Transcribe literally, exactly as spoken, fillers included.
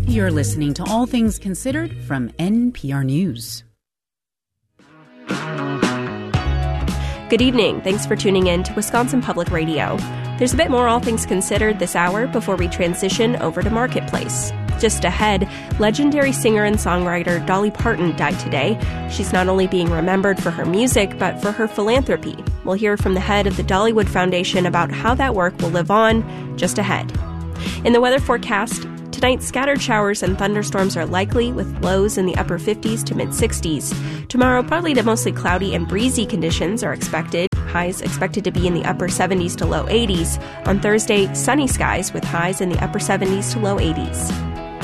You're listening to All Things Considered from N P R News. Good evening. Thanks for tuning in to Wisconsin Public Radio. There's a bit more All Things Considered this hour before we transition over to Marketplace. Just ahead, legendary singer and songwriter Dolly Parton died today. She's not only being remembered for her music, but for her philanthropy. We'll hear from the head of the Dollywood Foundation about how that work will live on just ahead. In the weather forecast, tonight, scattered showers and thunderstorms are likely with lows in the upper fifties to mid-sixties. Tomorrow, partly to mostly cloudy and breezy conditions are expected. Highs expected to be in the upper seventies to low eighties. On Thursday, sunny skies with highs in the upper seventies to low eighties.